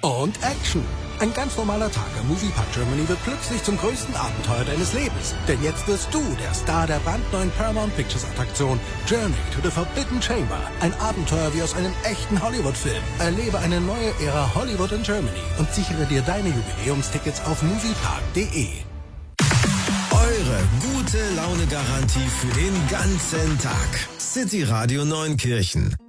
Und Action. Ein ganz normaler Tag am Moviepark Germany wird plötzlich zum größten Abenteuer deines Lebens. Denn jetzt wirst du der Star der brandneuen Paramount Pictures Attraktion Journey to the Forbidden Chamber. Ein Abenteuer wie aus einem echten Hollywood-Film. Erlebe eine neue Ära Hollywood in Germany und sichere dir deine Jubiläumstickets auf moviepark.de. Eure gute Laune-Garantie für den ganzen Tag. City Radio Neunkirchen.